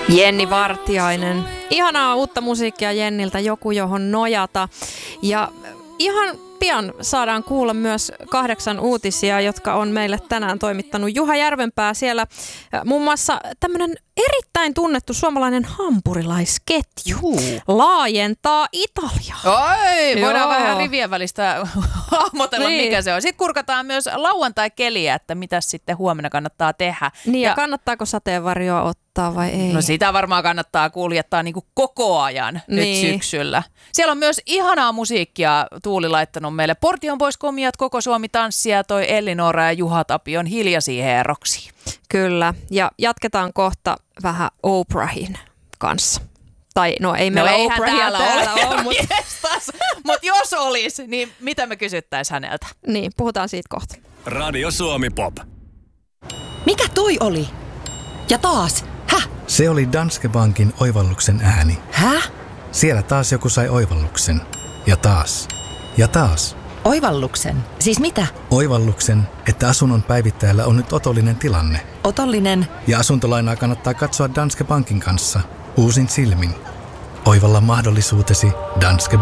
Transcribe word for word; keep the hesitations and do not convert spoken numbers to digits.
Jenni Vartiainen. Ihanaa uutta musiikkia Jenniltä, joku johon nojata. Ja ihan pian saadaan kuulla myös kahdeksan uutisia, jotka on meille tänään toimittanut Juha Järvenpää. Siellä muun muassa tämmöinen erittäin tunnettu suomalainen hampurilaisketju Juu. laajentaa Italiaa. Oi, voidaan Joo. vähän rivien välistä hahmotella, niin. mikä se on. Sitten kurkataan myös lauantai-keliä, että mitä sitten huomenna kannattaa tehdä. Niin ja, ja kannattaako sateenvarjoa ottaa vai ei? No sitä varmaan kannattaa kuljettaa niin kuin koko ajan niin. nyt syksyllä. Siellä on myös ihanaa musiikkia Tuuli laittanut meille. Portion Boys komiat, Koko Suomi tanssia, toi Ellinora ja Juha Tapion hiljaisia herroksia. Kyllä, ja jatketaan kohta vähän Oprahin kanssa. Tai no ei meillä no, Oprahia täällä, täällä ole, ole mutta Mut jos olisi, niin mitä me kysyttäisiin häneltä? Niin, puhutaan siitä kohta. Radio Suomi Pop. Mikä toi oli? Ja taas, häh? Se oli Danske Bankin oivalluksen ääni. Häh? Siellä taas joku sai oivalluksen. Ja taas. Ja taas. Oivalluksen? Siis mitä? Oivalluksen, että asunnon päivittäjällä on nyt otollinen tilanne. Otollinen? Ja asuntolainaa kannattaa katsoa Danske Bankin kanssa uusin silmin. Oivalla mahdollisuutesi Danske